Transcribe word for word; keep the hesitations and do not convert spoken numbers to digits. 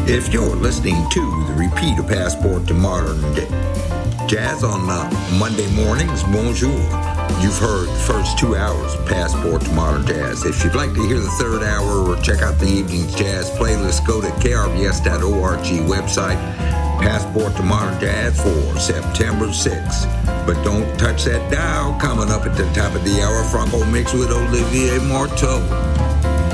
If you're listening to the repeat of Passport to Modern Jazz on uh, Monday mornings, bonjour. You've heard the first two hours of Passport to Modern Jazz. If you'd like to hear the third hour or check out the evening's jazz playlist, go to K R V S dot org website, Passport to Modern Jazz for September sixth. But don't touch that dial. Coming up at the top of the hour, Franco Mix with Olivier Marteau.